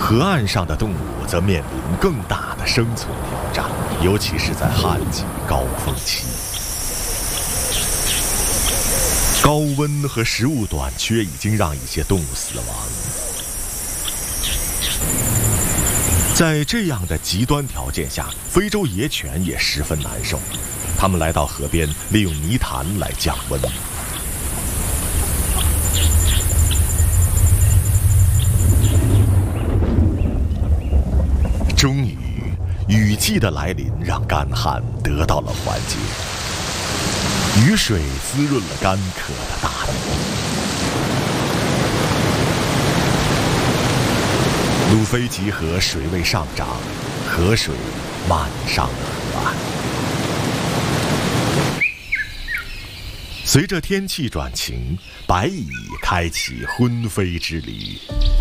河岸上的动物则面临更大的生存挑战，尤其是在旱季高峰期。高温和食物短缺已经让一些动物死亡。在这样的极端条件下，非洲野犬也十分难受。它们来到河边，利用泥潭来降温。终于，雨季的来临让干旱得到了缓解。雨水滋润了干渴的大地。鲁菲吉河水位上涨，河水漫上了河岸。随着天气转晴，白蚁开启婚飞之旅。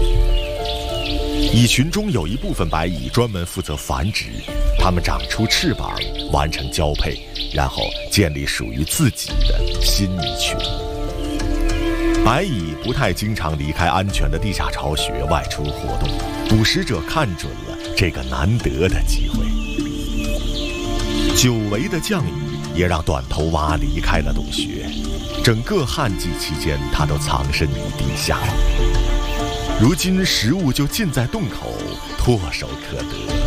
蚁群中有一部分白蚁专门负责繁殖，它们长出翅膀，完成交配，然后建立属于自己的新蚁群。白蚁不太经常离开安全的地下巢穴外出活动，捕食者看准了这个难得的机会。久违的降雨也让短头蛙离开了洞穴，整个旱季期间，它都藏身于地下。如今食物就近在洞口，唾手可得。